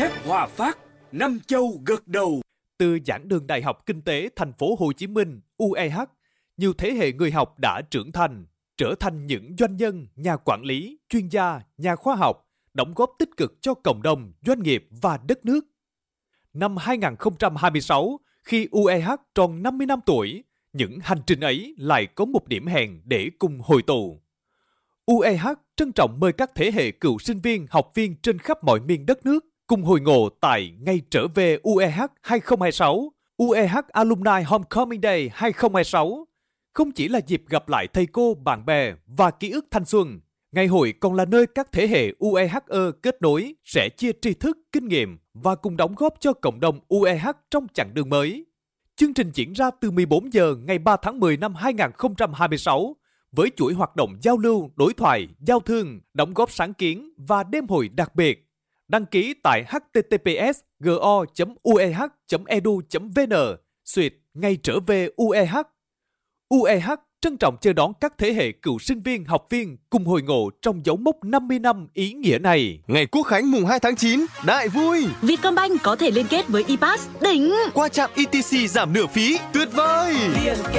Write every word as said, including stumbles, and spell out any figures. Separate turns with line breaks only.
thép Hòa Phát, năm châu gật đầu.
Từ giảng đường Đại học Kinh tế Thành phố Hồ Chí Minh U E H, nhiều thế hệ người học đã trưởng thành, trở thành những doanh nhân, nhà quản lý, chuyên gia, nhà khoa học, đóng góp tích cực cho cộng đồng, doanh nghiệp và đất nước. Năm hai không hai sáu, khi U E H tròn năm mươi năm tuổi, những hành trình ấy lại có một điểm hẹn để cùng hội tụ. U E H trân trọng mời các thế hệ cựu sinh viên, học viên trên khắp mọi miền đất nước cùng hội ngộ tại ngày trở về U E H hai không hai sáu, U E H Alumni Homecoming Day hai không hai sáu. Không chỉ là dịp gặp lại thầy cô, bạn bè và ký ức thanh xuân, ngày hội còn là nơi các thế hệ U E H E kết nối, sẽ chia tri thức, kinh nghiệm và cùng đóng góp cho cộng đồng U E H trong chặng đường mới. Chương trình diễn ra từ mười bốn giờ ngày ba tháng mười năm hai không hai sáu với chuỗi hoạt động giao lưu, đối thoại, giao thương, đóng góp sáng kiến và đêm hội đặc biệt. Đăng ký tại h t t p s go chấm u e h chấm e d u chấm v n xuyệt ngày trở về U E H. U E H trân trọng chờ đón các thế hệ cựu sinh viên, học viên cùng hội ngộ trong dấu mốc năm mươi năm ý nghĩa này.
Ngày Quốc khánh mùng hai tháng chín, đại vui!
Vietcombank có thể liên kết với e-pass, đỉnh!
Qua trạm e tê xê giảm nửa phí, tuyệt vời!
Liên kết